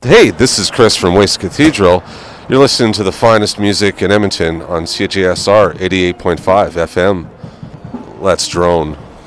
Hey, this is Chris from Waste Cathedral. You're listening to the finest music in Edmonton on CJSR 88.5 FM. Let's drone.